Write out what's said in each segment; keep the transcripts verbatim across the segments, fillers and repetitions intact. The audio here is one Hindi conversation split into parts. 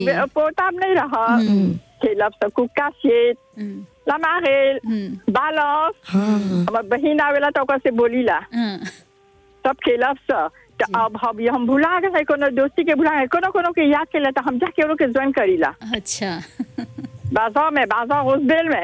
potable नहीं रहा खेलब सब कुका शेत लमारेल बालस हमार बहिन आवेला तो ओकर से बोलीला सब खेलब स तो अब हम हम भुला गए कोनो दोस्ती के भुला गए कोनो कोनो के याद केला तो हम जाके उनको ज्वाइन करीला। अच्छा बाजार में बाजार रोजबेल में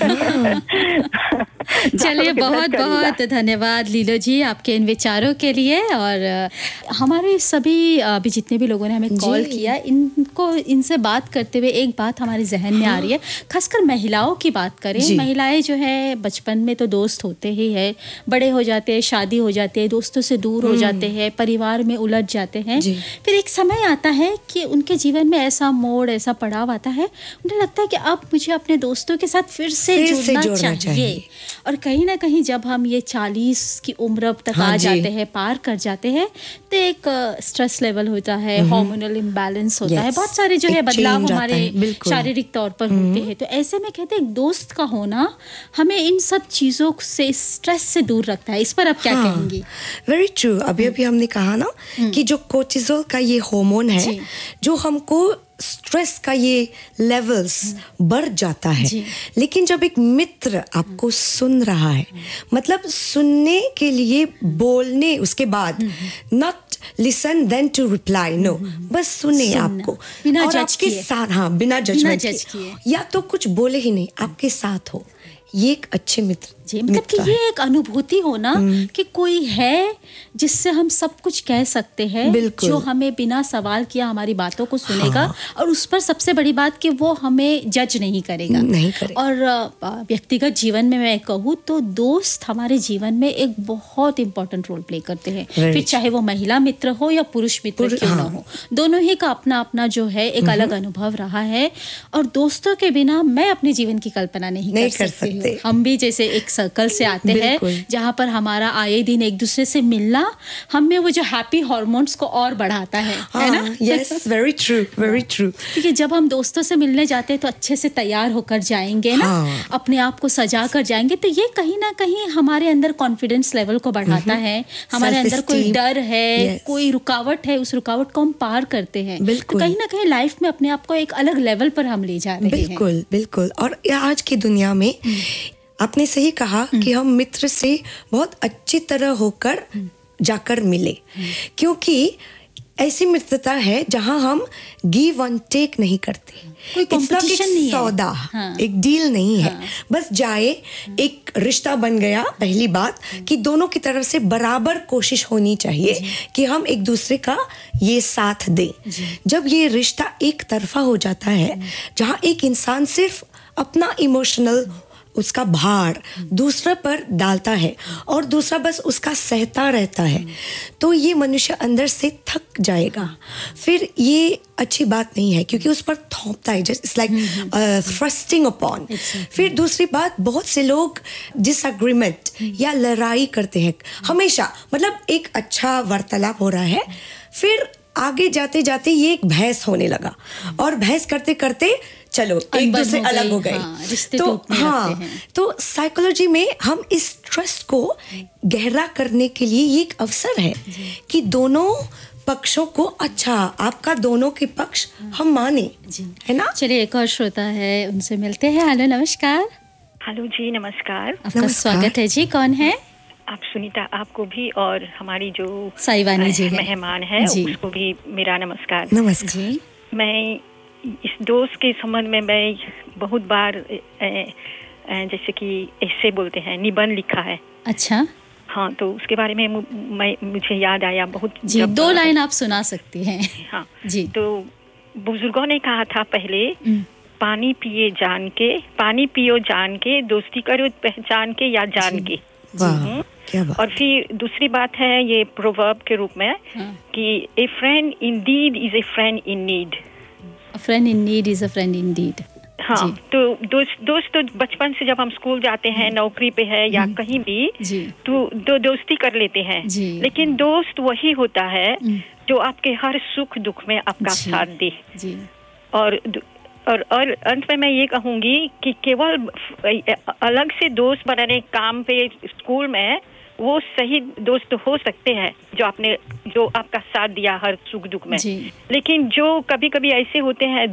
चलिए बहुत बहुत धन्यवाद लीलो जी आपके इन विचारों के लिए। और हमारे सभी अभी जितने भी लोगों ने हमें कॉल किया इनको इनसे बात करते हुए एक बात हमारे जहन में आ रही है, खासकर महिलाओं की बात करें। महिलाएं जो है बचपन में तो दोस्त होते ही है, बड़े हो जाते हैं, शादी हो जाते हैं, दोस्तों से दूर हो जाते हैं, परिवार में उलझ जाते हैं, फिर एक समय आता है कि उनके जीवन में ऐसा मोड़ ऐसा पड़ाव आता है, उन्हें लगता है कि अब मुझे अपने दोस्तों के साथ फिर से फिर जुड़ना से चाहिए।, चाहिए और कहीं ना कहीं जब हम ये चालीस की उम्र तक हाँ आ जाते हैं, पार कर जाते हैं, तो एक स्ट्रेस लेवल होता है, हार्मोनल इम्बैलेंस होता है, बहुत सारे जो है बदलाव हमारे शारीरिक तौर पर होते हैं। तो ऐसे में कहते हैं दोस्त का होना हमें इन सब चीज़ों से स्ट्रेस से दूर रखता है। इस पर आप क्या हाँ, कहेंगी? Very true. अभी अभी हमने कहा ना कि जो कोर्टिसोल का ये हार्मोन है जो हमको स्ट्रेस का ये लेवल्स बढ़ जाता है, लेकिन जब एक मित्र आपको सुन रहा है, मतलब सुनने के लिए बोलने उसके बाद not listen then to reply, no बस सुने आपको बिना और जज आपके किए, साथ हाँ बिना जजमेंट जज किए, या तो कुछ बोले ही नहीं आपके साथ हो, ये एक अच्छे मित्र जी मतलब कि ये एक अनुभूति हो ना कि कोई है जिससे हम सब कुछ कह सकते हैं, जो हमें बिना सवाल किया हमारी बातों को सुनेगा हाँ। और उस पर सबसे बड़ी बात कि वो हमें जज नहीं करेगा, नहीं करेगा। और व्यक्तिगत जीवन में मैं कहूँ तो दोस्त हमारे जीवन में एक बहुत इंपॉर्टेंट रोल प्ले करते हैं, फिर चाहे वो महिला मित्र हो या पुरुष मित्र क्यों ना हो, दोनों ही का अपना अपना जो है एक अलग अनुभव रहा है। और दोस्तों के बिना मैं अपने जीवन की कल्पना नहीं, नहीं कर, कर सकती। हम भी जैसे एक सर्कल से आते हैं जहाँ पर हमारा आए दिन एक दूसरे से मिलना हम में वो जो हैप्पी हार्मोन्स को और बढ़ाता है, हाँ, है ना? Yes very true very true. क्योंकि जब हम दोस्तों से मिलने जाते हैं तो अच्छे से तैयार होकर जाएंगे ना, हाँ। अपने आप को सजा कर जाएंगे, तो ये कहीं ना कहीं हमारे अंदर कॉन्फिडेंस लेवल को बढ़ाता है, हमारे अंदर कोई डर है, कोई रुकावट है, उस रुकावट को हम पार करते हैं, तो कहीं ना कहीं लाइफ में अपने आप को एक अलग लेवल पर हम ले जा रहे हैं। बिल्कुल बिल्कुल। और आज की दुनिया में आपने सही कहा कि हम मित्र से बहुत अच्छी तरह होकर जाकर मिले, क्योंकि ऐसी मित्रता है जहां हम गिव एंड टेक नहीं करते, कोई कंपटीशन नहीं है, सौदा हाँ। एक डील नहीं है, हाँ। बस जाए एक रिश्ता बन गया। पहली बात कि दोनों की तरफ से बराबर कोशिश होनी चाहिए कि हम एक दूसरे का ये साथ दें। जब ये रिश्ता एक तरफा हो जाता है जहां एक इंसान सिर्फ अपना इमोशनल उसका भार दूसरे पर डालता है और दूसरा बस उसका सहता रहता है, तो ये मनुष्य अंदर से थक जाएगा, फिर ये अच्छी बात नहीं है, क्योंकि उस पर थोपता है, just it's like thrusting upon. फिर दूसरी बात, बहुत से लोग डिसएग्रीमेंट या लड़ाई करते हैं हमेशा, मतलब एक अच्छा वार्तालाप हो रहा है, फिर आगे जाते जाते ये एक बहस होने लगा और बहस करते करते चलो एक दूसरे अलग हो गए, हाँ, तो हाँ तो साइकोलॉजी में हम इस ट्रस्ट को गहरा करने के लिए ये एक अवसर है कि दोनों पक्षों को, अच्छा आपका दोनों के पक्ष हम माने, है ना? चलिए एक और श्रोता है, उनसे मिलते हैं। हेलो नमस्कार। हेलो जी नमस्कार। आपका स्वागत है जी, कौन है आप? सुनीता, आपको भी और हमारी जो साइवानी जी मेहमान है उसको भी मेरा नमस्कार। नमस्कार। मैं इस दोस्त के संबंध में मैं बहुत बार जैसे कि ऐसे बोलते हैं निबंध लिखा है। अच्छा हाँ, तो उसके बारे में मैं मुझे याद आया बहुत जी, दो लाइन आप सुना सकती हैं। हाँ जी। तो बुजुर्गों ने कहा था पहले, पानी पिए जान के, पानी पियो जान के, दोस्ती करो पहचान के या जान के। क्या बात। और फिर दूसरी बात है ये प्रोवर्ब के रूप में हाँ। कि ए friend Indeed is a friend in need. A friend in need is a friend indeed. हाँ, तो दोस्त दोस्त तो बचपन से जब हम स्कूल जाते हैं, नौकरी पे है या कहीं भी, तो दो दोस्ती कर लेते हैं, लेकिन दोस्त वही होता है जो आपके हर सुख दुख में आपका साथ दे। और और और अंत में मैं ये कहूँगी कि केवल अलग से दोस्त बनाने काम पे स्कूल में वो सही दोस्त हो सकते हैं जो आपने जो आपका साथ दिया हर सुख दुख में, लेकिन जो कभी कभी ऐसे होते हैं